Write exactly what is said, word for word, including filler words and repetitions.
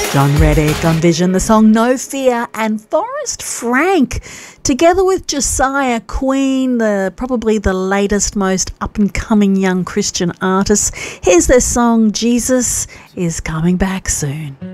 John Reddick on Vision, the song No Fear, and Forrest Frank, together with Josiah Queen, the probably the latest, most up-and-coming young Christian artist. Here's their song, Jesus is Coming Back Soon.